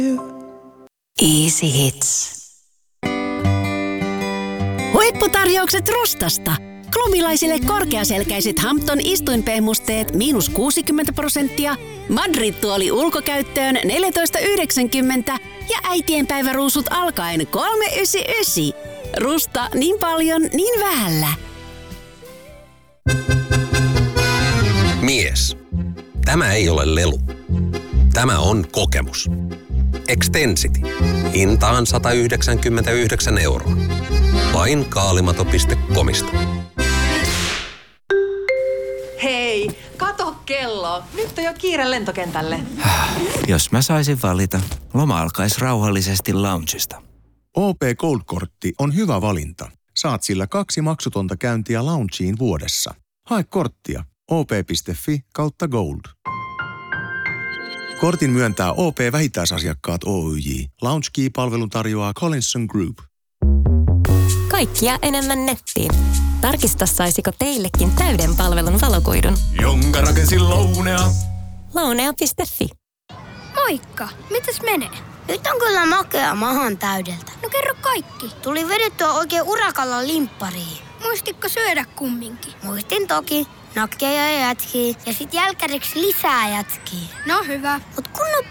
Easy Hits. Huipputarjoukset Rustasta. Klubilaisille korkeaselkäiset Hampton istuinpehmusteet -60%, Madrid-tuoli ulkokäyttöön 14,90 ja äitienpäiväruusut alkaen 3,99. Rusta niin paljon, niin vähällä. Mies. Tämä ei ole lelu. Tämä on kokemus. Extensity. Hintaan 199 €. Vain kaalimato.comista. Hei, kato kello. Nyt on jo kiire lentokentälle. Jos mä saisin valita, loma alkaisi rauhallisesti loungesta. OP Gold-kortti on hyvä valinta. Saat sillä 2 maksutonta käyntiä loungeen vuodessa. Hae korttia op.fi/gold. Kortin myöntää OP-vähittäisasiakkaat Oyj. Lounge-key-palvelun tarjoaa Collinson Group. Kaikkia enemmän nettiin. Tarkista, saisiko teillekin täyden palvelun valokuidun. Jonka rakensin Lounea. Lounea.fi. Moikka, mitäs menee? Nyt on kyllä makea mahan täydeltä. No kerro kaikki. Tuli vedettyä oikein urakalla limppariin. Muistitko syödä kumminkin? Muistin toki. Nakkeja ja jätkiä ja sit jälkäriksi lisää jätkiä. No hyvä. Mut kunnon